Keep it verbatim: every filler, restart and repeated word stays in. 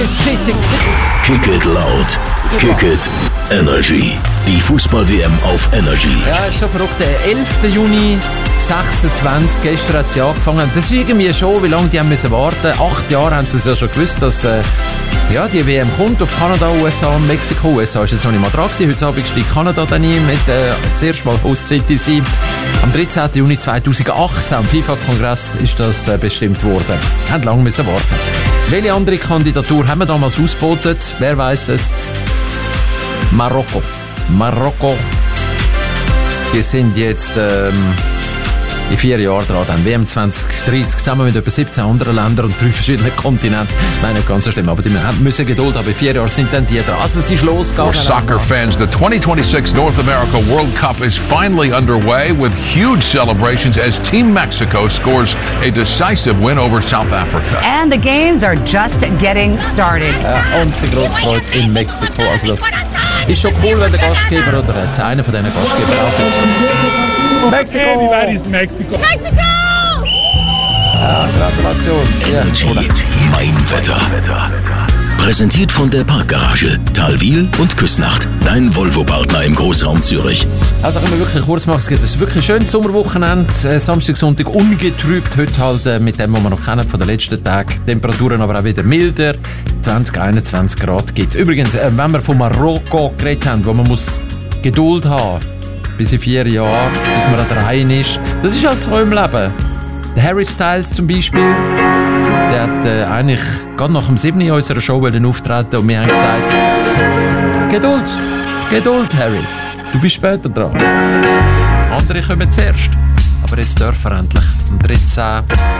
kick it, Kick it loud. Kick it Energy. Die Fußball-W M auf Energy. Ja, ist schon verrückt. Der elfter Juni sechsundzwanzig, gestern hat es ja angefangen. Das ist irgendwie schon, wie lange die haben müssen warten. Acht Jahre haben sie es ja schon gewusst, dass äh, ja, die W M kommt auf Kanada, U S A und Mexiko. U S A ist jetzt noch nicht mal dran gewesen. Heute Abend steigt Kanada dann ein mit äh, das erste Mal Host City sein. Am dreizehnten Juni zweitausendachtzehn, am FIFA-Kongress, ist das äh, bestimmt worden. Haben lange müssen warten. Welche andere Kandidatur haben wir damals ausgebotet? Wer weiß es? Marokko. Marokko. Die sind jetzt ähm, in vier Jahren dran. Dann W M zwanzig dreißig zusammen mit etwa siebzehn anderen Ländern und drei verschiedenen Kontinenten. Nein, nicht ganz so schlimm, aber die müssen Geduld haben. In vier Jahren sind dann die dran. Also es ist losgegangen. For soccer fans, the twenty twenty-six North America World Cup is finally underway with huge celebrations as Team Mexico scores a decisive win over South Africa. And the games are just getting started. Äh, und die grosse Freude in Mexiko. Also das ist schon cool, wenn der Gastgeber oder jetzt einer von diesen Gastgebern auch Mexiko! Hey, wie war dies Mexiko? Mexiko! Ja, Gratulation. Energy. Mein Wetter. Präsentiert von der Parkgarage, Thalwil und Küsnacht. Dein Volvo-Partner im Großraum Zürich. Also können wir wirklich kurz machen. Es gibt ein wirklich schönes Sommerwochenende. Äh, Samstag, Sonntag ungetrübt. Heute halt äh, mit dem, was wir noch kennen von den letzten Tagen. Temperaturen aber auch wieder milder. zwanzig, einundzwanzig Grad gibt es. Übrigens, äh, wenn wir von Marokko geredet haben, wo man muss Geduld haben bis in vier Jahre, bis man da rein ist. Das ist halt so im Leben. Der Harry Styles zum Beispiel, der hat äh, eigentlich gerade nach dem siebten in unserer Show auftreten und wir haben gesagt, Geduld, Geduld, Harry, du bist später dran. Andere kommen zuerst, aber jetzt dürfen wir endlich. Am dreizehnten